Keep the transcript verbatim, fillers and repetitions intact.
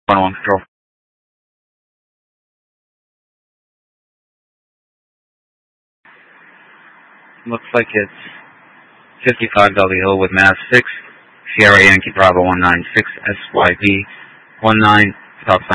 one one control. Looks like it's fifty-five Dudley Hill with Mass six, Sierra Yankee Bravo one nine six S Y B one nine, stop sign.